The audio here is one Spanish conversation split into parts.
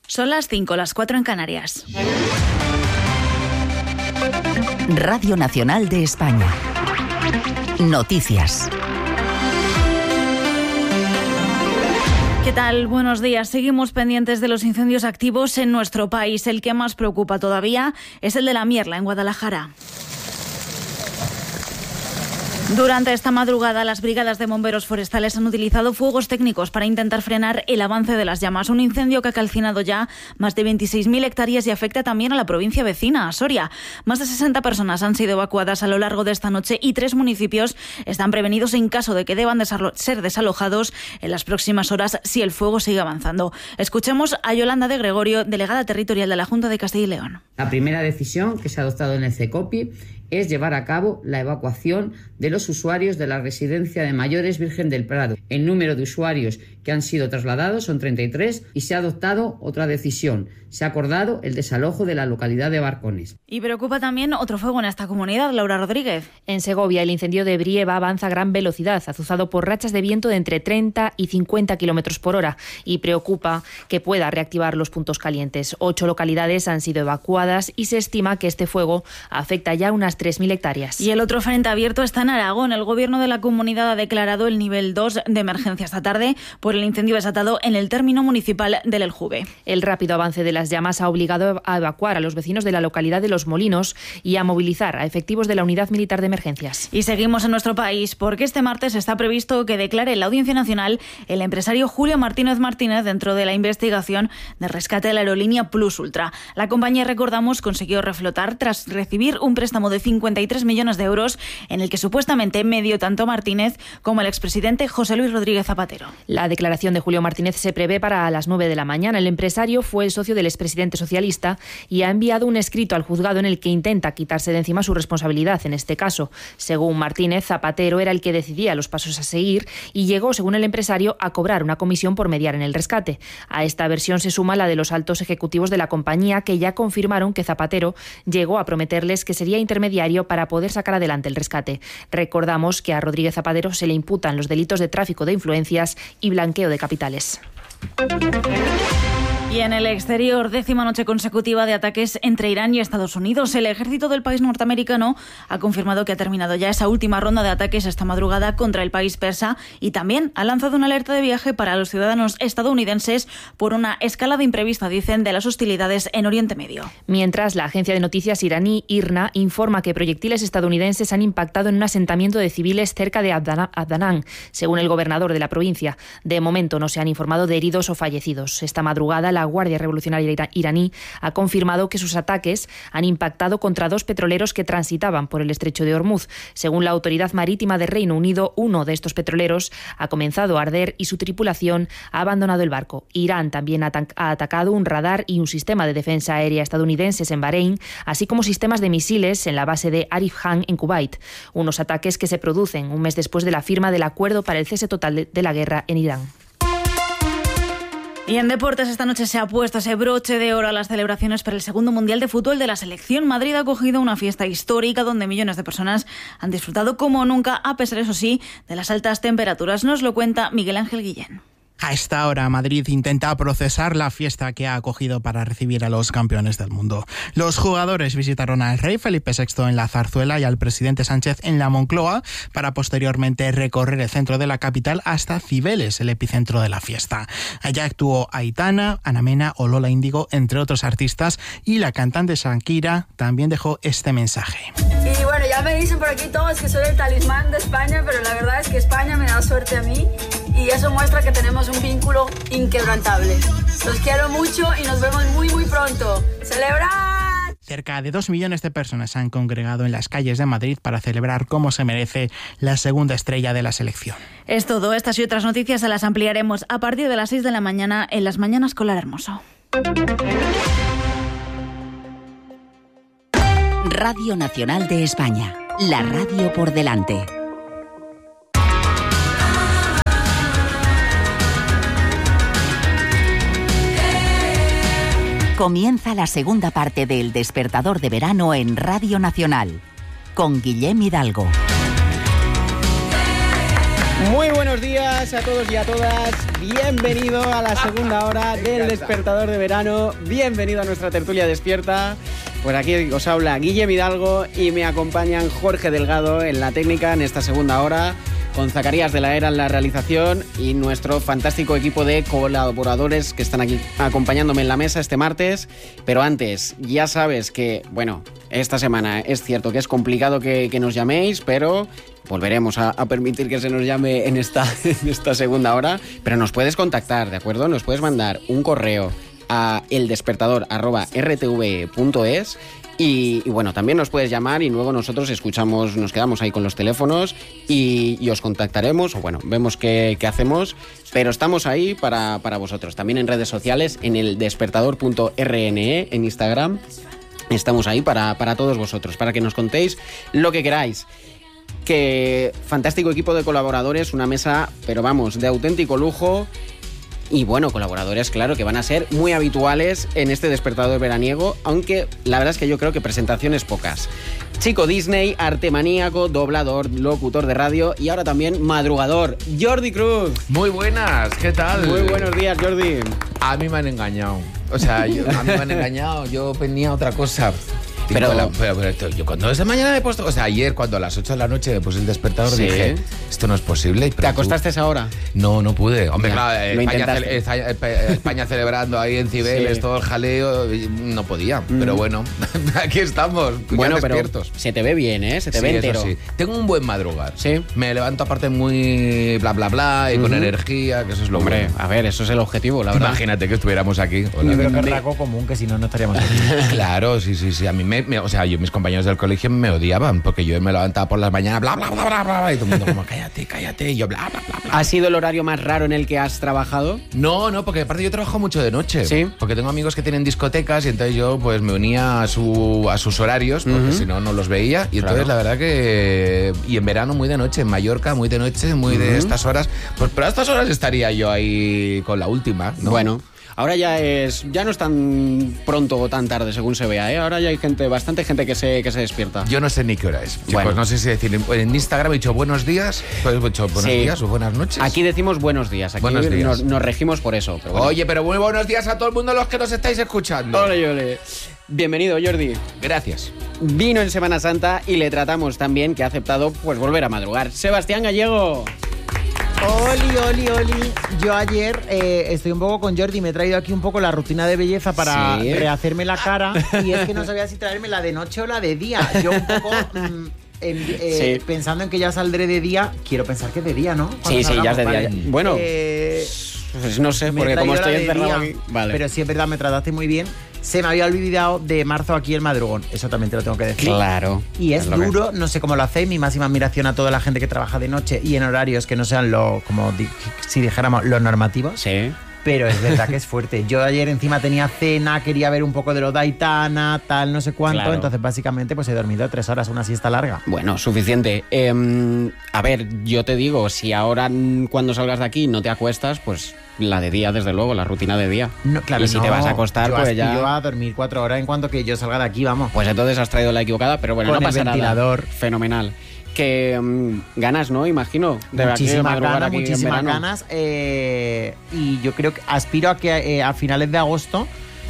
Son las 5, las 4 en Canarias. Radio Nacional de España. Noticias. ¿Qué tal? Buenos días. Seguimos pendientes de los incendios activos en nuestro país. El que más preocupa todavía es el de La Mierla, en Guadalajara. Durante esta madrugada, las brigadas de bomberos forestales han utilizado fuegos técnicos para intentar frenar el avance de las llamas. Un incendio que ha calcinado ya más de 26.000 hectáreas y afecta también a la provincia vecina, a Soria. Más de 60 personas han sido evacuadas a lo largo de esta noche y 3 municipios están prevenidos en caso de que deban ser desalojados en las próximas horas si el fuego sigue avanzando. Escuchemos a Yolanda de Gregorio, delegada territorial de la Junta de Castilla y León. La primera decisión que se ha adoptado en el CECOPI es llevar a cabo la evacuación de los usuarios de la residencia de mayores Virgen del Prado. El número de usuarios que han sido trasladados son 33 y se ha adoptado otra decisión. Se ha acordado el desalojo de la localidad de Barcones. Y preocupa también otro fuego en esta comunidad, Laura Rodríguez. En Segovia, el incendio de Brieva avanza a gran velocidad, azuzado por rachas de viento de entre 30 y 50 kilómetros por hora, y preocupa que pueda reactivar los puntos calientes. 8 localidades han sido evacuadas y se estima que este fuego afecta ya unas 3.000 hectáreas. Y el otro frente abierto está en Aragón. El gobierno de la comunidad ha declarado el nivel 2 de emergencia esta tarde por el incendio desatado en el término municipal del Eljube. El rápido avance de las llamas ha obligado a evacuar a los vecinos de la localidad de Los Molinos y a movilizar a efectivos de la Unidad Militar de Emergencias. Y seguimos en nuestro país porque este martes está previsto que declare en la Audiencia Nacional el empresario Julio Martínez Martínez dentro de la investigación de rescate de la aerolínea Plus Ultra. La compañía, recordamos, consiguió reflotar tras recibir un préstamo de 53 millones de euros en el que supuestamente medio tanto Martínez como el expresidente José Luis Rodríguez Zapatero. La declaración de Julio Martínez se prevé para las 9 de la mañana. El empresario fue el socio del expresidente socialista y ha enviado un escrito al juzgado en el que intenta quitarse de encima su responsabilidad en este caso. Según Martínez, Zapatero era el que decidía los pasos a seguir y llegó, según el empresario, a cobrar una comisión por mediar en el rescate. A esta versión se suma la de los altos ejecutivos de la compañía, que ya confirmaron que Zapatero llegó a prometerles que sería intermediario para poder sacar adelante el rescate. Recordamos que a Rodríguez Zapatero se le imputan los delitos de tráfico de influencias y blanqueo de capitales. Y en el exterior, 10ª noche consecutiva de ataques entre Irán y Estados Unidos. El ejército del país norteamericano ha confirmado que ha terminado ya esa última ronda de ataques esta madrugada contra el país persa y también ha lanzado una alerta de viaje para los ciudadanos estadounidenses por una escalada imprevista, dicen, de las hostilidades en Oriente Medio. Mientras, la agencia de noticias iraní IRNA informa que proyectiles estadounidenses han impactado en un asentamiento de civiles cerca de Adnan, según el gobernador de la provincia. De momento no se han informado de heridos o fallecidos. Esta madrugada, la Guardia Revolucionaria iraní ha confirmado que sus ataques han impactado contra 2 petroleros que transitaban por el estrecho de Hormuz. Según la Autoridad Marítima de Reino Unido, uno de estos petroleros ha comenzado a arder y su tripulación ha abandonado el barco. Irán también ha atacado un radar y un sistema de defensa aérea estadounidenses en Bahrein, así como sistemas de misiles en la base de Arif Khan en Kuwait. Unos ataques que se producen un mes después de la firma del acuerdo para el cese total de la guerra en Irán. Y en deportes, esta noche se ha puesto ese broche de oro a las celebraciones para el segundo Mundial de Fútbol de la selección. Madrid ha acogido una fiesta histórica donde millones de personas han disfrutado como nunca, a pesar, eso sí, de las altas temperaturas. Nos lo cuenta Miguel Ángel Guillén. A esta hora, Madrid intenta procesar la fiesta que ha acogido para recibir a los campeones del mundo. Los jugadores visitaron al rey Felipe VI en la Zarzuela y al presidente Sánchez en la Moncloa para posteriormente recorrer el centro de la capital hasta Cibeles, el epicentro de la fiesta. Allá actuó Aitana, Ana Mena o Lola Índigo, entre otros artistas, y la cantante Shakira también dejó este mensaje. Y bueno, ya me dicen por aquí todos que soy el talismán de España, pero la verdad es que España me da suerte a mí y eso muestra que tenemos un vínculo inquebrantable. Los quiero mucho y nos vemos muy muy pronto. ¡Celebrad! Cerca de 2 millones de personas se han congregado en las calles de Madrid para celebrar como se merece la segunda estrella de la selección. Es todo. Estas y otras noticias se las ampliaremos a partir de las 6 de la mañana en Las Mañanas con Lara Hermoso. Radio Nacional de España. La radio por delante. Comienza la segunda parte de El Despertador de Verano en Radio Nacional, con Guillem Hidalgo. Muy buenos días a todos y a todas. Bienvenido a la segunda hora del Despertador de Verano. Bienvenido a nuestra tertulia despierta. Pues aquí os habla Guillem Hidalgo y me acompañan Jorge Delgado en la técnica en esta segunda hora, con Zacarías de la Era en la realización y nuestro fantástico equipo de colaboradores que están aquí acompañándome en la mesa este martes. Pero antes, ya sabes que, bueno, esta semana es cierto que es complicado que nos llaméis, pero volveremos a permitir que se nos llame en esta segunda hora. Pero nos puedes contactar, ¿de acuerdo? Nos puedes mandar un correo a eldespertador@rtv.es y bueno, también nos puedes llamar y luego nosotros nos quedamos ahí con los teléfonos y os contactaremos, o bueno, vemos qué hacemos, pero estamos ahí para vosotros. También en redes sociales, en el despertador.rne, en Instagram, estamos ahí para todos vosotros, para que nos contéis lo que queráis. Que fantástico equipo de colaboradores, una mesa, pero vamos, de auténtico lujo. Y bueno, colaboradores, claro, que van a ser muy habituales en este despertador veraniego, aunque la verdad es que yo creo que presentaciones pocas. Chico Disney, artemaníaco, doblador, locutor de radio y ahora también madrugador, Jordi Cruz. Muy buenas, ¿qué tal? Muy buenos días, Jordi. A mí me han engañado. O sea, a mí me han engañado, yo venía otra cosa. Pero yo cuando esa mañana me he puesto, o sea, ayer cuando a las 8 de la noche me puse el despertador, sí, dije, esto no es posible. ¿Te acostaste a esa hora? No pude. Hombre, ya, claro, España celebrando ahí en Cibeles, sí, todo el jaleo, no podía. Pero bueno, aquí estamos, bueno, ya despiertos. Pero se te ve bien, ¿eh? Se te ve entero. Sí. Tengo un buen madrugar. Sí. Me levanto aparte muy bla, bla, bla, y con energía, que eso es lo Hombre, bueno. A ver, eso es el objetivo, la verdad. Imagínate que estuviéramos aquí. Yo creo que es rasgo común, que si no estaríamos aquí. Claro, sí. A mí o sea, mis compañeros del colegio me odiaban porque yo me levantaba por las mañanas, bla, bla, bla, bla, bla, y todo el mundo como, cállate, y yo, bla, bla, bla, bla. ¿Ha sido el horario más raro en el que has trabajado? No, porque aparte yo trabajo mucho de noche. Sí. Porque tengo amigos que tienen discotecas y entonces yo pues me unía a sus horarios porque si no los veía. Y entonces la verdad que... Y en verano muy de noche, en Mallorca muy de noche, muy de estas horas. Pues pero a estas horas estaría yo ahí con la última, ¿no? Bueno... Ahora ya no es tan pronto o tan tarde según se vea, ¿eh? Ahora ya hay bastante gente que se despierta. Yo no sé ni qué hora es. Chicos, bueno. No sé si decir. En Instagram he dicho buenos días, pues he dicho buenos días o buenas noches. Aquí decimos buenos días, aquí buenos días. Nos regimos por eso. Pero bueno. Oye, pero muy buenos días a todo el mundo los que nos estáis escuchando. Ole. Bienvenido, Jordi. Gracias. Vino en Semana Santa y le tratamos tan bien que ha aceptado pues volver a madrugar. Sebastián Gallego. Oli. Yo ayer estoy un poco con Jordi, me he traído aquí un poco la rutina de belleza para rehacerme la cara y es que no sabía si traerme la de noche o la de día. Yo un poco pensando en que ya saldré de día, quiero pensar que es de día, ¿no? Sí, ya es de día. Bueno, pues no sé, porque como estoy encerrado aquí... Vale. Pero sí es verdad, me trataste muy bien. Se me había olvidado de marzo aquí el madrugón. Eso también te lo tengo que decir. Claro. Y es duro, no sé cómo lo hacéis. Mi máxima admiración a toda la gente que trabaja de noche y en horarios que no sean si dijéramos, los normativos. Sí. Pero es verdad que es fuerte. Yo ayer encima tenía cena, quería ver un poco de lo de Aitana, tal, no sé cuánto. Claro. Entonces básicamente pues he dormido 3 horas, una siesta larga. Bueno, suficiente. A ver, yo te digo, si ahora cuando salgas de aquí no te acuestas, pues... La de día, desde luego, la rutina de día. No, claro, y si te vas a acostar, pues ya... Yo voy a dormir 4 horas en cuanto que yo salga de aquí, vamos. Pues entonces has traído la equivocada, pero bueno, con no pasa el ventilador. Nada. Fenomenal. Que ganas, ¿no? Imagino. Muchísimas ganas. Y yo creo que aspiro a que a finales de agosto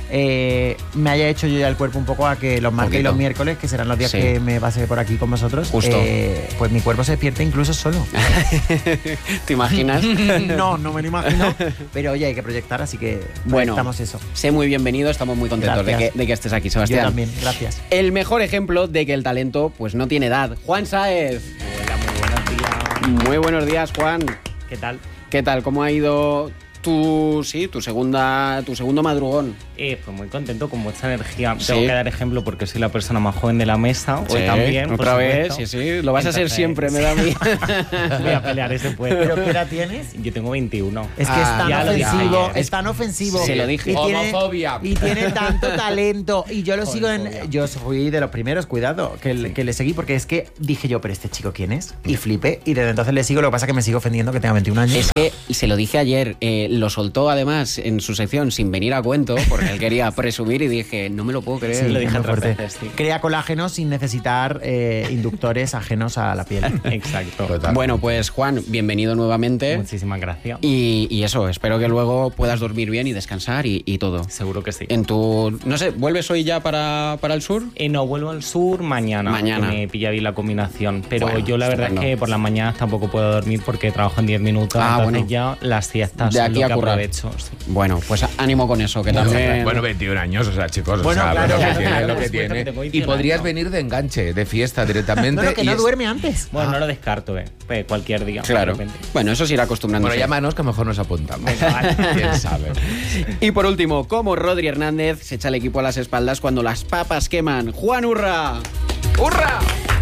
me haya hecho yo ya el cuerpo un poco a que los martes y los miércoles, que serán los días que me pase por aquí con vosotros, pues mi cuerpo se despierte incluso solo. ¿Te imaginas? No me lo imagino. Pero oye, hay que proyectar, así que proyectamos eso. Sé muy bienvenido, estamos muy contentos de que estés aquí, Sebastián. Yo también, gracias. El mejor ejemplo de que el talento pues no tiene edad. Juan Sáez. Hola, muy buenos días. Muy buenos días, Juan. ¿Qué tal? ¿Cómo ha ido tu segundo madrugón? Pues muy contento, con mucha energía. Tengo que dar ejemplo porque soy la persona más joven de la mesa. Hoy también. Otra vez, sí. Lo vas a ser siempre, me da a mí. Voy a pelear ese puesto. ¿Pero qué edad tienes? Yo tengo 21. Es que es tan ofensivo. Se lo dije. Homofobia. Y tiene tanto talento. Y yo lo sigo yo fui de los primeros, cuidado, que le seguí porque es que dije yo, pero este chico, ¿quién es? Y flipé. Y desde entonces le sigo, lo que pasa es que me sigo ofendiendo que tenga 21 años. Es que, y se lo dije ayer, lo soltó además en su sección sin venir a cuento, porque él quería presumir y dije, no me lo puedo creer. Sí, lo dije fuerte. Crea colágeno sin necesitar inductores ajenos a la piel. Exacto. Total. Bueno, pues Juan, bienvenido nuevamente. Muchísimas gracias. Y eso, espero que luego puedas dormir bien y descansar y todo. Seguro que sí. No sé, ¿vuelves hoy ya para el sur? No, vuelvo al sur mañana. Me pilla bien la combinación. Pero bueno, yo la verdad es que por las mañanas tampoco puedo dormir porque trabajo en 10 minutos. Entonces ya las siestas de aquí son lo a que aprovecho. Sí. Bueno, pues ánimo con eso, que también... Bueno, 21 años, o sea, chicos, bueno, o sea, claro, lo que tiene. Y podrías venir de enganche, de fiesta directamente. No, que no duerme antes. Bueno, no lo descarto, pues cualquier día. Claro. Bueno, eso se irá acostumbrando. Bueno, llámanos que mejor nos apuntamos. ¿Quién sabe? Y por último, ¿cómo Rodri Hernández se echa el equipo a las espaldas cuando las papas queman? ¡Juan Urra! ¡Hurra!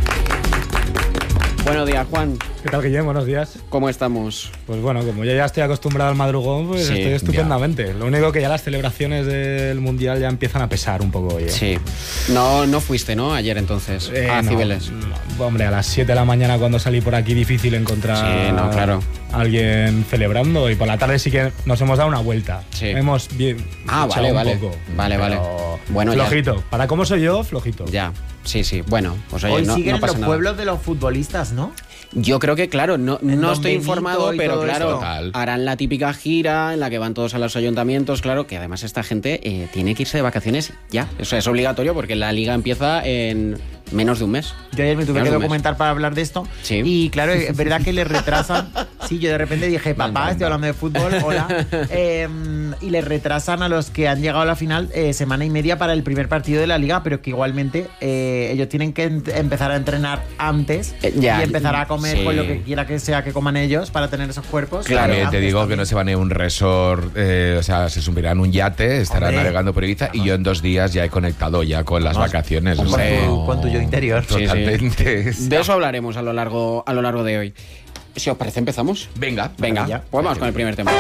Buenos días, Juan. ¿Qué tal, Guillem? Buenos días. ¿Cómo estamos? Pues bueno, como yo ya estoy acostumbrado al madrugón, pues estoy estupendamente. Lo único que ya las celebraciones del Mundial ya empiezan a pesar un poco. Oye. Sí. No fuiste, ¿no? Ayer entonces, a Cibeles. No, hombre, a las 7 de la mañana cuando salí por aquí difícil encontrar claro. a alguien celebrando, y por la tarde sí que nos hemos dado una vuelta. Sí. Hemos vale. un poco. Vale. Bueno, flojito. Ya. Para cómo soy yo, flojito. Ya. Sí. Bueno, pues oye, hoy no siguen pasa los nada. pueblos de los futbolistas, ¿no? Yo creo que, claro, no estoy informado, pero claro, esto. harán la típica gira en la que van todos a los ayuntamientos, claro, que además esta gente tiene que irse de vacaciones ya. O sea, es obligatorio porque la liga empieza en menos de un mes. Yo ayer me tuve que documentar para hablar de esto. Sí. Y claro, es verdad que le retrasan. Sí, yo de repente dije, papá, estoy hablando de fútbol, hola. Y le retrasan a los que han llegado a la final semana y media para el primer partido de la liga, pero que igualmente ellos tienen que empezar a entrenar antes y empezar a comer pues lo que quiera que sea que coman ellos para tener esos cuerpos. Claro, te digo que no se van a ir a un resort, o sea, se subirán a un yate, estarán navegando por Ibiza y yo en 2 días ya he conectado ya con las vacaciones. Con tu yo interior. Totalmente. Sí. De eso hablaremos a lo largo de hoy. Si os parece, empezamos. Venga. Pues vamos con el primer tema.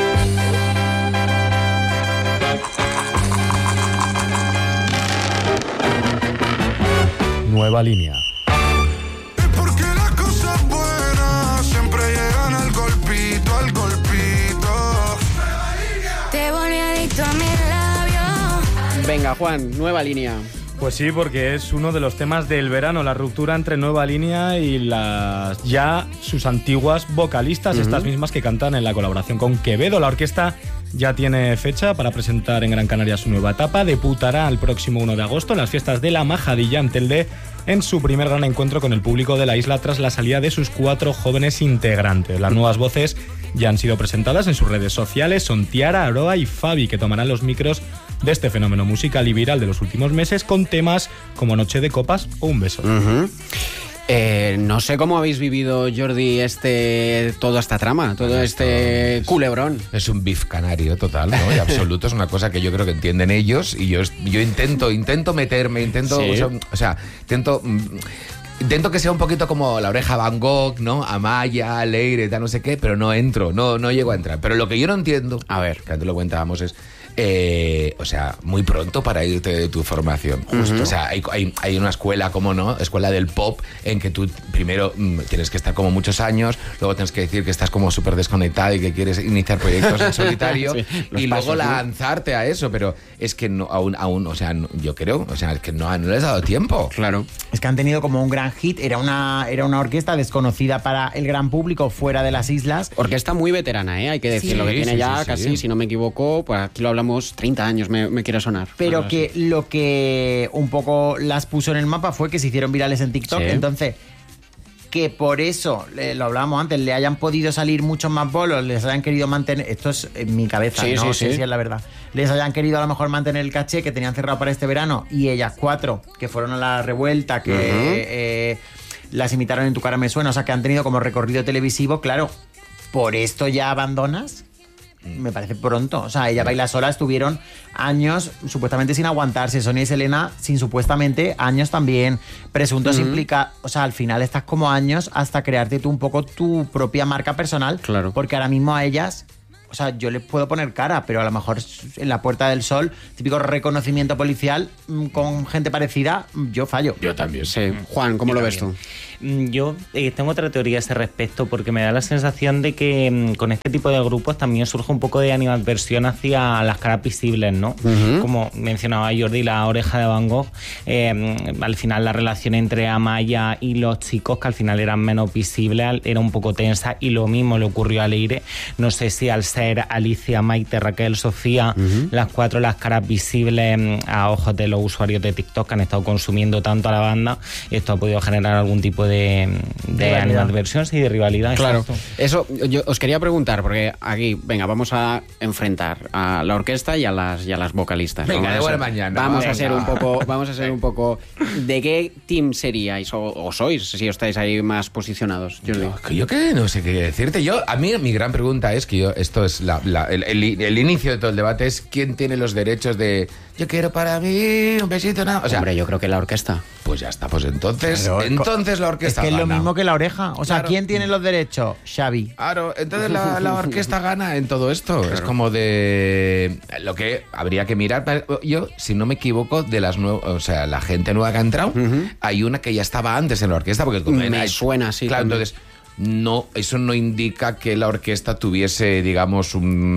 Nueva línea. Porque las cosas buenas siempre llegan al golpito. Te volví adicto a mis labios. Venga, Juan, nueva línea. Pues sí, porque es uno de los temas del verano, la ruptura entre Nueva Línea y sus antiguas vocalistas, estas mismas que cantan en la colaboración con Quevedo. La orquesta ya tiene fecha para presentar en Gran Canaria su nueva etapa. Debutará el próximo 1 de agosto en las fiestas de la Majadilla en Telde, en su primer gran encuentro con el público de la isla tras la salida de sus 4 jóvenes integrantes. Las nuevas voces ya han sido presentadas en sus redes sociales. Son Tiara, Aroa y Fabi, que tomarán los micros de este fenómeno musical y viral de los últimos meses con temas como Noche de Copas o Un Beso. No sé cómo habéis vivido, Jordi, toda esta trama, todo este culebrón. Es un beef canario total, ¿no? Y absoluto, es una cosa que yo creo que entienden ellos y yo intento meterme, intento que sea un poquito como La Oreja Van Gogh, ¿no? Amaya, Leire, tal, no sé qué, pero no entro, no llego a entrar. Pero lo que yo no entiendo, a ver, que antes lo comentábamos, es muy pronto para irte de tu formación. Justo. O sea, hay una escuela, ¿cómo no? Escuela del pop, en que tú primero tienes que estar como muchos años, luego tienes que decir que estás como súper desconectado y que quieres iniciar proyectos en solitario y luego lanzarte a eso, pero es que no, aún, o sea, yo creo, o sea, es que no les ha dado tiempo. Claro. Es que han tenido como un gran hit, era una orquesta desconocida para el gran público fuera de las islas. Orquesta muy veterana, hay que decirlo, que tiene casi, si no me equivoco, pues aquí lo hablamos 30 años, me quiere sonar. Pero que lo que un poco las puso en el mapa fue que se hicieron virales en TikTok, entonces que por eso, lo hablábamos antes, le hayan podido salir muchos más bolos, les hayan querido mantener, esto es en mi cabeza, no sé si es la verdad, les hayan querido a lo mejor mantener el caché que tenían cerrado para este verano, y ellas 4 que fueron a la revuelta, que las imitaron en Tu cara me suena, o sea que han tenido como recorrido televisivo, claro, por esto ya abandonas. Me parece pronto. O sea, Ella baila sola estuvieron años supuestamente sin aguantarse. Sonia y Selena sin supuestamente años también. Presuntos implica... O sea, al final estás como años hasta crearte tú un poco tu propia marca personal. Claro. Porque ahora mismo a ellas... O sea, yo les puedo poner cara, pero a lo mejor en la Puerta del Sol, típico reconocimiento policial con gente parecida, yo fallo. Yo también. Sí. Juan, ¿cómo lo ves tú? Yo tengo otra teoría a ese respecto, porque me da la sensación de que con este tipo de grupos también surge un poco de animadversión hacia las caras visibles, ¿no? Como mencionaba Jordi, la oreja de Van Gogh, al final la relación entre Amaya y los chicos, que al final eran menos visibles, era un poco tensa, y lo mismo le ocurrió a Leire. No sé si al ser Alicia, Maite, Raquel, Sofía, las 4 las caras visibles a ojos de los usuarios de TikTok que han estado consumiendo tanto a la banda, esto ha podido generar algún tipo de animadversión y de rivalidad. Claro, exacto. Eso yo os quería preguntar, porque aquí, venga, vamos a enfrentar a la orquesta y a las vocalistas. Venga, de buena mañana. Vamos a ser un poco ¿de qué team seríais o sois, si os estáis ahí más posicionados? Yo que no sé qué decirte. A mí mi gran pregunta es que esto es el inicio de todo el debate, es quién tiene los derechos de yo quiero para mí un besito, nada. O sea, hombre, yo creo que la orquesta. Pues ya está, pues entonces la orquesta es que gana. es lo mismo que la oreja. O sea, ¿quién tiene los derechos? Xavi. Claro, entonces la orquesta gana en todo esto. Claro. Es como de lo que habría que mirar. Yo, si no me equivoco, de las nuevas, o sea, la gente nueva que ha entrado, hay una que ya estaba antes en la orquesta, porque me suena así. Claro, entonces no, eso no indica que la orquesta tuviese, digamos,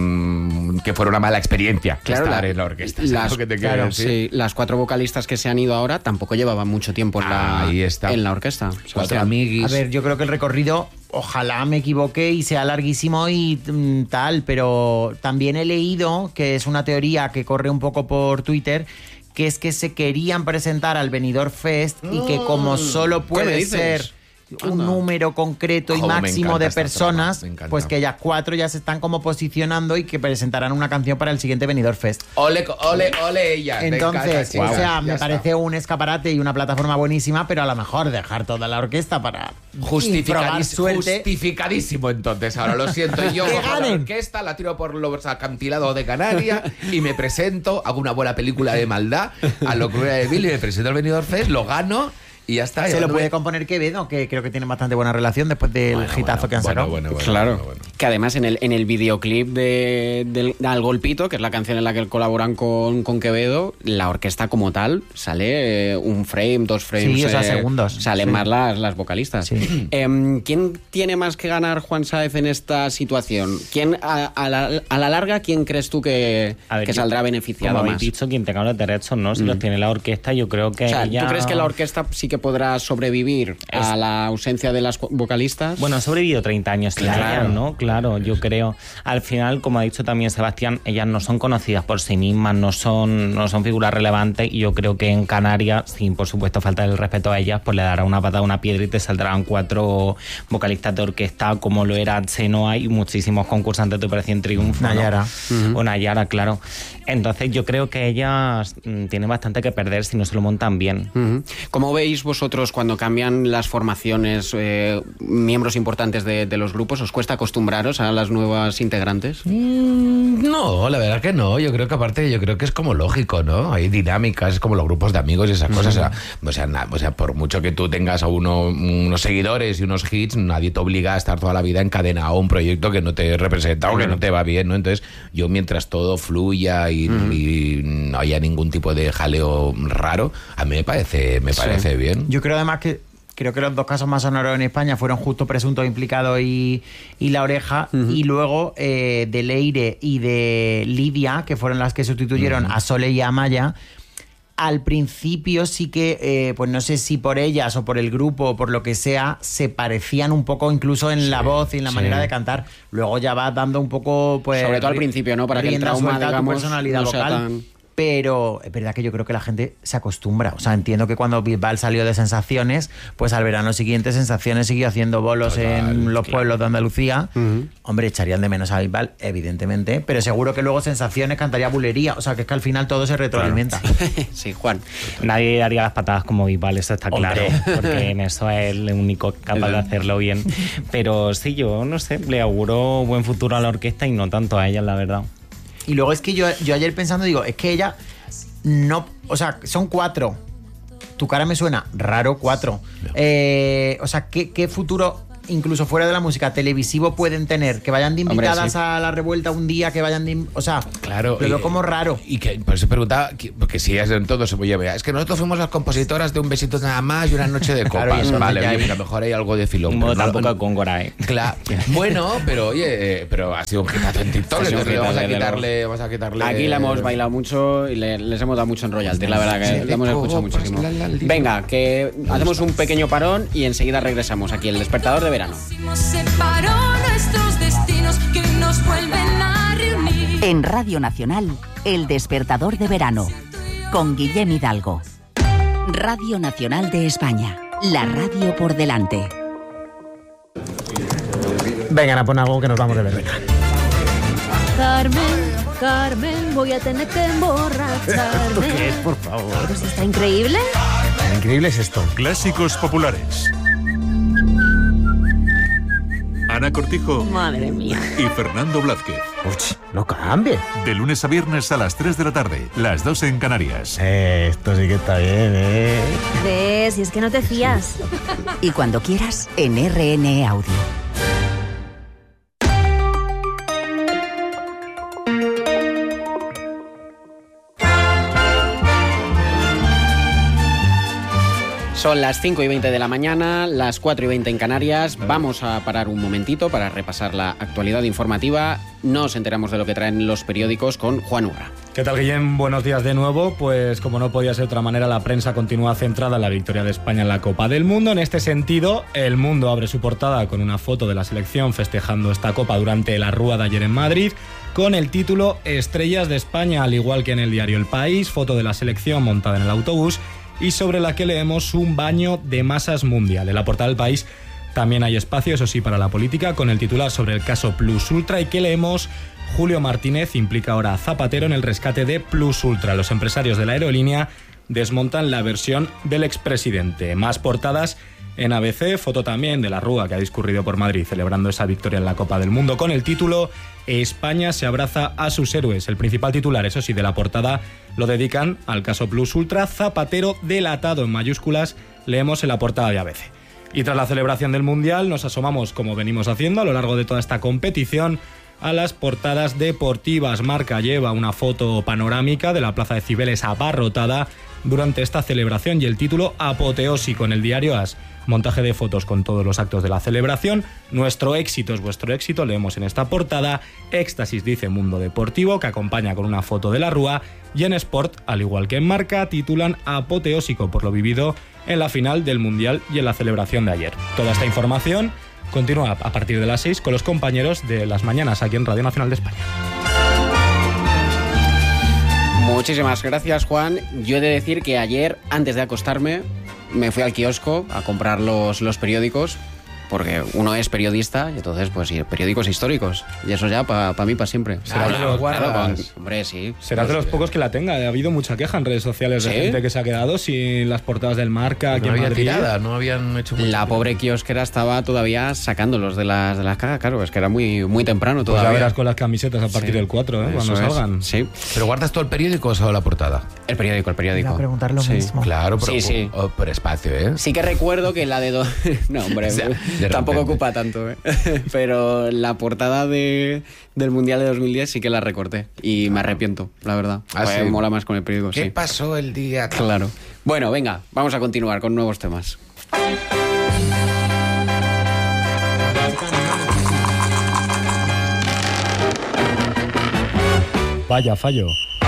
que fuera una mala experiencia. Claro, estar en la orquesta. Sí, las 4 vocalistas que se han ido ahora tampoco llevaban mucho tiempo en la orquesta. 4 amiguis. A ver, yo creo que el recorrido, ojalá me equivoque y sea larguísimo y tal, pero también he leído, que es una teoría que corre un poco por Twitter, que es que se querían presentar al Benidorm Fest y que como solo puede ser un número concreto y máximo de personas, pues que ellas 4 ya se están como posicionando y que presentarán una canción para el siguiente Benidorm Fest. Ole ella. Entonces, me parece un escaparate y una plataforma buenísima, pero a lo mejor dejar toda la orquesta para probar suerte. Justificadísimo, entonces. Ahora lo siento, yo cojo la orquesta, la tiro por los acantilados de Canarias y me presento, hago una buena película de maldad a lo Cruella de Vil y me presento al Benidorm Fest, lo gano. Y ya está. Se lo puede componer Quevedo, que creo que tiene bastante buena relación después del hitazo que han sacado. Claro. Que además en el videoclip de Al Golpito, que es la canción en la que colaboran con Quevedo, la orquesta como tal sale un frame, 2 frames. Sí, o sea, segundos. Salen más las vocalistas. Sí. ¿Quién tiene más que ganar, Juan Sáez, en esta situación? ¿Quién a la larga, quién crees tú que saldrá beneficiado como más? Habéis dicho, quien tenga los derechos, ¿no? Si los tiene la orquesta, yo creo que ¿tú crees que la orquesta sí que podrá sobrevivir a la ausencia de las vocalistas? Bueno, ha sobrevivido 30 años sin ellas, ¿no? Claro, yo creo. Al final, como ha dicho también Sebastián, ellas no son conocidas por sí mismas, no son figuras relevantes, y yo creo que en Canarias, sin por supuesto falta el respeto a ellas, pues le dará una patada a una piedra y te saldrán 4 vocalistas de orquesta, como lo era Chenoa y muchísimos concursantes de Operación Triunfo. Nayara. O Nayara, claro. Entonces yo creo que ellas tienen bastante que perder si no se lo montan bien. ¿Cómo veis vosotros cuando cambian las formaciones, miembros importantes de los grupos? ¿Os cuesta acostumbraros a las nuevas integrantes? No, la verdad que no. Yo creo que aparte, que es como lógico, ¿no? Hay dinámicas, es como los grupos de amigos y esas cosas. O sea, por mucho que tú tengas a unos seguidores y unos hits, nadie te obliga a estar toda la vida encadenado a un proyecto que no te representa o que no te va bien, ¿no? Entonces, yo mientras todo fluya y no haya ningún tipo de jaleo raro, a mí me parece bien. Yo creo además que los 2 casos más sonoros en España fueron justo Presunto Implicado y La Oreja, y luego de Leire y de Lidia, que fueron las que sustituyeron a Sole y a Amaya. Al principio sí que, pues no sé si por ellas o por el grupo o por lo que sea, se parecían un poco incluso en la voz y en la manera de cantar. Luego ya va dando un poco, pues... Sobre todo al principio, ¿no? Para que el trauma, digamos, personalidad no sea vocal. tan... Pero es verdad que yo creo que la gente se acostumbra. O sea, entiendo que cuando Bisbal salió de Sensaciones, pues al verano siguiente Sensaciones siguió haciendo bolos en los pueblos de Andalucía. Hombre, echarían de menos a Bisbal, evidentemente, pero seguro que luego Sensaciones cantaría Bulería. O sea, que es que al final todo se retroalimenta. Sí, Juan. Nadie daría las patadas como Bisbal, eso está claro. Porque en eso es el único capaz de hacerlo bien. Pero sí, yo no sé, le auguro buen futuro a la orquesta y no tanto a ella, la verdad. Y luego es que yo ayer pensando, digo, es que ella no... O sea, son 4. Tu cara me suena raro, 4. O sea, ¿qué futuro incluso fuera de la música, televisivo pueden tener? Que vayan de invitadas a la revuelta un día, que vayan de... O sea, claro, lo veo como raro. Y que por eso preguntaba, porque si es en todo, oye, es que nosotros fuimos las compositoras de Un besito nada más y una noche de copas. Claro, vale, oye, a lo mejor hay algo de filón. No, tampoco con Góngora, Claro. Bueno, pero oye, pero ha sido un hitazo en TikTok, entonces vamos a quitarle... Aquí la hemos bailado mucho y les hemos dado mucho en royalties, la verdad que la hemos escuchado muchísimo. Venga, que hacemos un pequeño parón y enseguida regresamos aquí, El Despertador de Verano. Separó nuestros destinos que nos vuelven a reunir. En Radio Nacional, El Despertador de Verano, con Guillem Hidalgo. Radio Nacional de España, la radio por delante. Venga, pon algo que nos vamos de ver. Carmen, voy a tener que emborracharme. ¿Esto qué es, por favor? Pues está increíble. Increíble es esto. Clásicos populares. Ana Cortijo. Madre mía. Y Fernando Blázquez. Uch, no cambie. De lunes a viernes a las 3 de la tarde, las 2 en Canarias. Esto sí que está bien, ¿Ves? Si es que no te fías. Y cuando quieras, en RN Audio. Son las 5:20 de la mañana, las 4:20 en Canarias. Vamos a parar un momentito para repasar la actualidad informativa. Nos enteramos de lo que traen los periódicos con Juan Urra. ¿Qué tal, Guillem? Buenos días de nuevo. Pues como no podía ser de otra manera, la prensa continúa centrada en la victoria de España en la Copa del Mundo. En este sentido, El Mundo abre su portada con una foto de la selección festejando esta Copa durante la Rúa de ayer en Madrid, con el título Estrellas de España, al igual que en el diario El País, foto de la selección montada en el autobús y sobre la que leemos un baño de masas mundial. En la portada del País también hay espacio, eso sí, para la política, con el titular sobre el caso Plus Ultra y que leemos: Julio Martínez implica ahora a Zapatero en el rescate de Plus Ultra. Los empresarios de la aerolínea desmontan la versión del expresidente. Más portadas en ABC, foto también de la Rúa que ha discurrido por Madrid celebrando esa victoria en la Copa del Mundo con el título España se abraza a sus héroes. El principal titular, eso sí, de la portada lo dedican al caso Plus Ultra. Zapatero delatado en mayúsculas, leemos en la portada de ABC. Y tras la celebración del Mundial nos asomamos, como venimos haciendo a lo largo de toda esta competición, a las portadas deportivas. Marca lleva una foto panorámica de la plaza de Cibeles abarrotada durante esta celebración y el título apoteósico en el diario AS. Montaje de fotos con todos los actos de la celebración. Nuestro éxito es vuestro éxito, leemos en esta portada. Éxtasis, dice Mundo Deportivo, que acompaña con una foto de la Rúa. Y en Sport, al igual que en Marca, titulan apoteósico por lo vivido en la final del Mundial y en la celebración de ayer. Toda esta información continúa a partir de las 6 con los compañeros de Las Mañanas aquí en Radio Nacional de España. Muchísimas gracias, Juan. Yo he de decir que ayer, antes de acostarme, me fui al kiosco a comprar los periódicos, porque uno es periodista y entonces, pues sí, periódicos históricos. Y eso ya para mí, para siempre. Hombre, sí. Serás de los pocos que la tenga. Ha habido mucha queja en redes sociales de gente que se ha quedado sin las portadas del Marca. No había tirada, no habían hecho mucho. La pobre kiosquera estaba todavía sacándolos de las cajas. Claro, es que era muy, muy temprano todavía. Pues ya verás con las camisetas a partir del 4, cuando salgan. Sí. ¿Pero guardas todo el periódico o solo la portada? El periódico. Iba a preguntar lo mismo. Claro, pero sí. Por espacio, ¿eh? Sí que recuerdo que la de... No, hombre, o sea, tampoco ocupa tanto, ¿eh? Pero la portada del Mundial de 2010 sí que la recorté y me arrepiento, la verdad. ¿Sí? Mola más con el periódico. ¿Qué pasó el día? Claro. Bueno, venga, vamos a continuar con nuevos temas. Vaya fallo.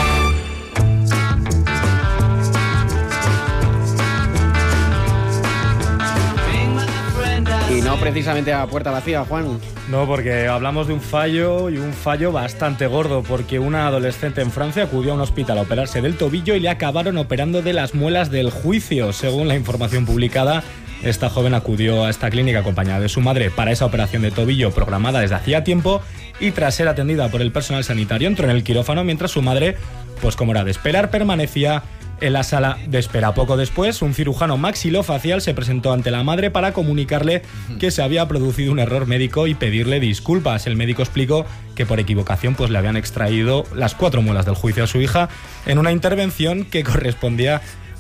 Y no precisamente a puerta vacía, Juan. No, porque hablamos de un fallo y un fallo bastante gordo, porque una adolescente en Francia acudió a un hospital a operarse del tobillo y le acabaron operando de las muelas del juicio. Según la información publicada, esta joven acudió a esta clínica acompañada de su madre para esa operación de tobillo programada desde hacía tiempo y tras ser atendida por el personal sanitario entró en el quirófano mientras su madre, pues como era de esperar, permanecía en la sala de espera. Poco después, un cirujano maxilofacial se presentó ante la madre para comunicarle que se había producido un error médico y pedirle disculpas. El médico explicó que por equivocación pues le habían extraído las 4 muelas del juicio a su hija en una intervención que correspondía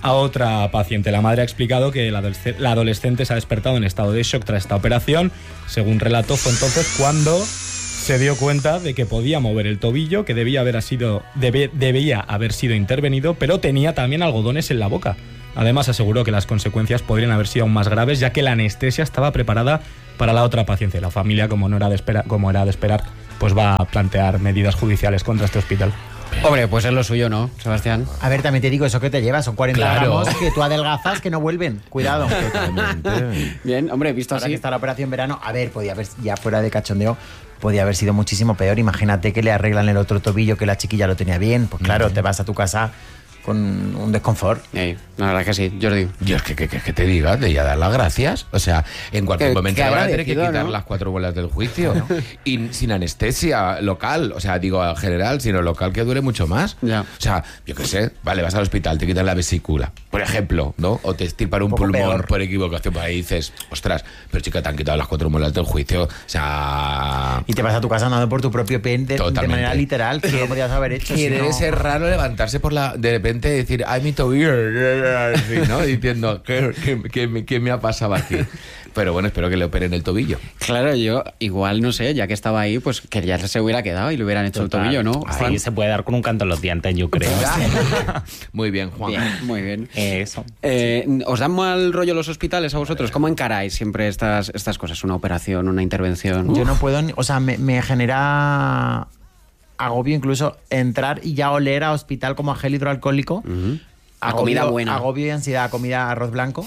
a otra paciente. La madre ha explicado que la adolescente se ha despertado en estado de shock tras esta operación. Según relató, fue entonces cuando se dio cuenta de que podía mover el tobillo, que debía haber sido intervenido, pero tenía también algodones en la boca. Además, aseguró que las consecuencias podrían haber sido aún más graves, ya que la anestesia estaba preparada para la otra paciente. La familia, como era de esperar, pues va a plantear medidas judiciales contra este hospital. Hombre, pues es lo suyo, ¿no, Sebastián? A ver, también te digo, eso que te llevas, son 40 gramos que tú adelgazas que no vuelven. Cuidado. Bien, hombre, visto ahora así. Que está la operación verano, a ver, podía haber, ya fuera de cachondeo, podía haber sido muchísimo peor. Imagínate que le arreglan el otro tobillo, que la chiquilla lo tenía bien. Pues claro, te vas a tu casa con un desconfort. La verdad que sí, Jordi. Yo es que te diga, de ya dar las gracias. O sea, en cualquier momento van a tener que quitar, ¿no?, las 4 bolas del juicio. ¿No? Y sin anestesia local, o sea, digo general, sino local, que dure mucho más. Ya. O sea, yo qué sé, vale, vas al hospital, te quitan la vesícula, por ejemplo, ¿no? O te estirpan un pulmón peor por equivocación, pues ahí dices, ostras, pero chica, te han quitado las 4 bolas del juicio. O sea... Y te vas a tu casa andando por tu propio pen de manera literal, que no podías haber hecho. Y debe ser raro levantarse de repente y decir, ay, mi tobillo, ¿no? Diciendo, ¿qué me ha pasado aquí? Pero bueno, espero que le operen el tobillo. Claro, yo igual, no sé, ya que estaba ahí, pues que ya se hubiera quedado y le hubieran hecho el tobillo, ¿no? Sí, se puede dar con un canto en los dientes, yo creo. Muy bien, Juan. Bien, muy bien. Eso. ¿Os dan mal rollo los hospitales a vosotros? ¿Cómo encaráis siempre estas cosas? ¿Una operación, una intervención? Yo no puedo, o sea, me genera agobio incluso entrar y ya oler a hospital como a gel hidroalcohólico. A comida buena. Agobio y ansiedad, comida arroz blanco.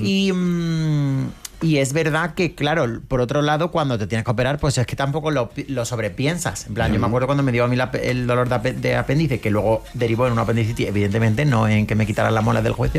Y es verdad que, claro, por otro lado, cuando te tienes que operar, pues es que tampoco lo sobrepiensas. En plan, yo me acuerdo cuando me dio a mí el dolor de apéndice, que luego derivó en una apendicitis, evidentemente, no en que me quitaran las molas del juicio.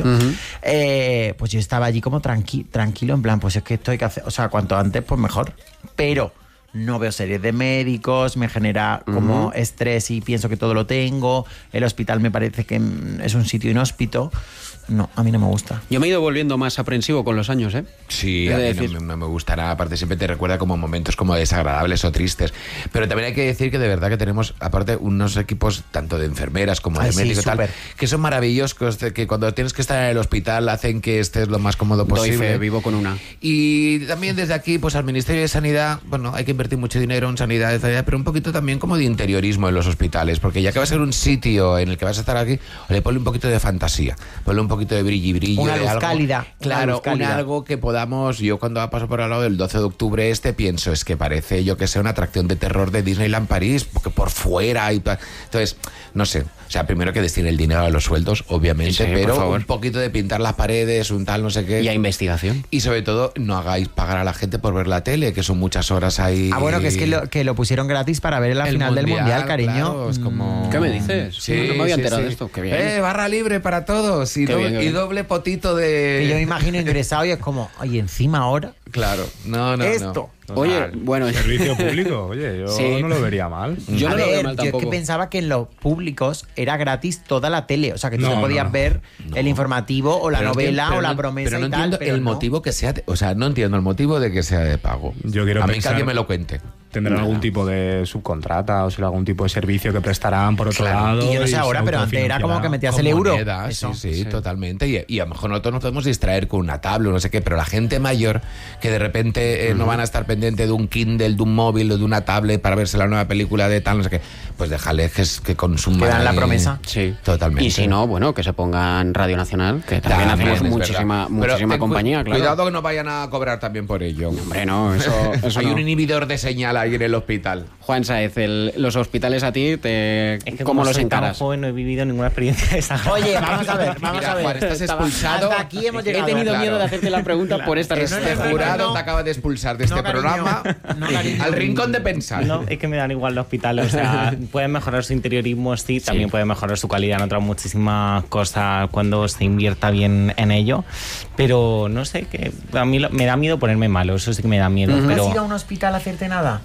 Pues yo estaba allí como tranquilo, en plan, pues es que esto hay que hacer, o sea, cuanto antes, pues mejor. Pero no veo series de médicos, me genera como estrés y pienso que todo lo tengo. El hospital me parece que es un sitio inhóspito. No, a mí no me gusta. Yo me he ido volviendo más aprensivo con los años, ¿eh? Sí, a mí no me gustará. Aparte, siempre te recuerda como momentos como desagradables o tristes. Pero también hay que decir que de verdad que tenemos, aparte, unos equipos tanto de enfermeras como de médicos y tal, que son maravillosos, que cuando tienes que estar en el hospital hacen que estés lo más cómodo posible. Doy fe, vivo con una. Y también desde aquí, pues al Ministerio de Sanidad, bueno, hay que invertir mucho dinero en sanidad, pero un poquito también como de interiorismo en los hospitales, porque ya que va a ser un sitio en el que vas a estar aquí, le ponle un poquito de fantasía, ponle un poquito de brilli, una de luz algo cálida. Claro, algo que podamos. Yo cuando paso por al lado del 12 de octubre pienso, es que parece, yo que sé, una atracción de terror de Disneyland París, porque por fuera y entonces, no sé, o sea, primero que destine el dinero a los sueldos, obviamente, sí, pero un poquito de pintar las paredes, un tal, no sé qué. Y a investigación. Y sobre todo, no hagáis pagar a la gente por ver la tele, que son muchas horas ahí. Ah, bueno, que es que lo pusieron gratis para ver la final del Mundial, cariño. Claro, es como... ¿Qué me dices? Sí, no me había enterado de esto. Qué bien. Barra libre para todos y doble potito de... Que yo me imagino ingresado y es como, oye, encima ahora. Claro, no. Esto. No. Oye, bueno. Servicio público, oye, yo no lo vería mal. Yo no lo veo mal tampoco. Yo es que pensaba que en los públicos era gratis toda la tele. O sea, que tú te podías ver el informativo o la novela o la promesa. Pero no y tal, entiendo el motivo que sea. O sea, no entiendo el motivo de que sea de pago. Yo quiero a mí que alguien me lo cuente. Tendrán algún tipo de subcontrata o será algún tipo de servicio que prestarán por otro lado. Y yo no sé ahora, pero antes era como que metías el euro. Moneda, sí, totalmente. Y a lo mejor nosotros nos podemos distraer con una tablet o no sé qué, pero la gente mayor que de repente no van a estar pendiente de un Kindle, de un móvil o de una tablet para verse la nueva película de tal, no sé qué, pues déjales que consuman. Que dan la promesa. Sí, totalmente. Y si no, bueno, que se pongan Radio Nacional, que también hacemos muchísima compañía, claro. Cuidado que no vayan a cobrar también por ello. Hombre, no, eso hay no. un inhibidor de señal ahí en el hospital. Juan Saez, los hospitales a ti, es que ¿cómo los soy encaras? Tan joven, no he vivido ninguna experiencia de esa. Oye, vamos a ver. Juan, estás expulsado. Hasta aquí hemos llegado. He tenido miedo de hacerte la pregunta por esta respuesta. Este jurado te acaba de expulsar de este programa al rincón de pensar. No, es que me dan igual los hospitales. O sea, pueden mejorar su interiorismo, sí, también pueden mejorar su calidad en otras muchísimas cosas cuando se invierta bien en ello. Pero no sé, que a mí me da miedo ponerme malo, eso sí que me da miedo. ¿No pero has ido a un hospital a hacerte nada?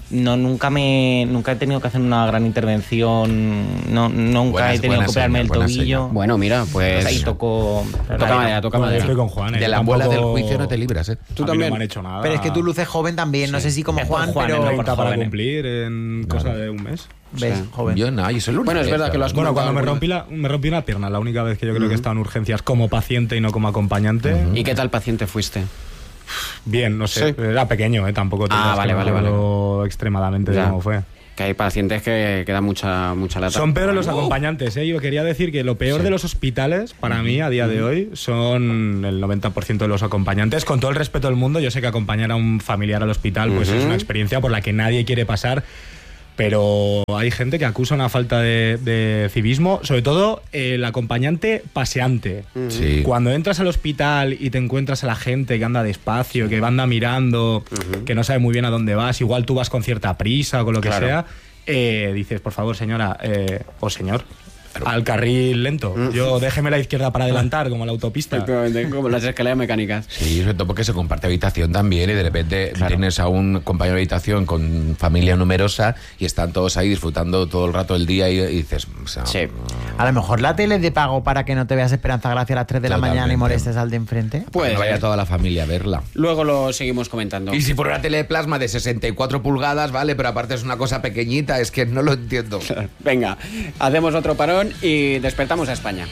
nunca he tenido que hacer una gran intervención, nunca he tenido que operarme el tobillo. Bueno, mira, pues ahí toca madera. Estoy con Juan. De la bola del juicio no te libras, ¿eh? Tú también no me han hecho nada. Pero es que tú luces joven también, no sé si como Juan, pero 30 para cumplir en cosa de un mes. ¿Ves? Joven. Yo no, yo soy el único. Bueno, es verdad que lo has Bueno, comentado. cuando me rompí una pierna, la única vez que yo creo que he estado en urgencias como paciente y no como acompañante. ¿Y qué tal paciente fuiste? Bien, no sé, era pequeño, tampoco te vale. extremadamente de cómo fue. Que hay pacientes que dan mucha lata. Son peores los acompañantes, ¿eh? Yo quería decir que lo peor de los hospitales, para mí, a día de hoy, son el 90% de los acompañantes. Con todo el respeto del mundo, yo sé que acompañar a un familiar al hospital pues es una experiencia por la que nadie quiere pasar. Pero hay gente que acusa una falta de civismo, sobre todo el acompañante paseante. Sí. Cuando entras al hospital y te encuentras a la gente que anda despacio, que anda mirando, que no sabe muy bien a dónde vas, igual tú vas con cierta prisa o con lo que sea, dices, por favor, señora o señor, al carril lento. Yo déjeme a la izquierda para adelantar, como la autopista. Efectivamente, como las escaleras mecánicas. Sí, sobre todo porque se comparte habitación también y de repente tienes a un compañero de habitación con familia numerosa y están todos ahí disfrutando todo el rato del día y dices... O sea, a lo mejor la tele es de pago para que no te veas Esperanza Gracia a las 3 de la mañana y molestes al de enfrente. Pues vaya toda la familia a verla. Luego lo seguimos comentando. Y si fuera una tele de plasma de 64 pulgadas, vale, pero aparte es una cosa pequeñita, es que no lo entiendo. Venga, hacemos otro parón y despertamos a España.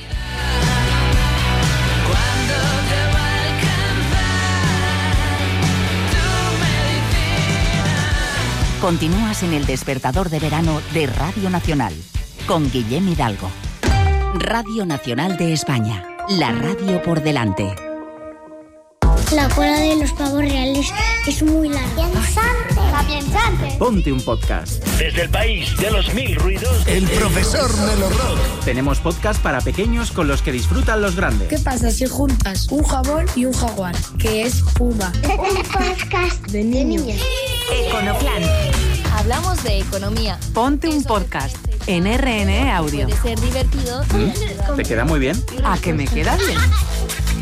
Continúas en el despertador de verano de Radio Nacional con Guillem Hidalgo. Radio Nacional de España, la radio por delante. La cola de los pavos reales es muy larga. ¡Piensante! Ponte un podcast. Desde el país de los mil ruidos, el profesor Melorrock. Tenemos podcast para pequeños con los que disfrutan los grandes. ¿Qué pasa si juntas un jabón y un jaguar? Que es Puma. Un podcast de niños. Econoplan. Hablamos de economía. Ponte un podcast en RNE Audio. Puede ser divertido. ¿Te queda muy bien? ¿A que me queda bien?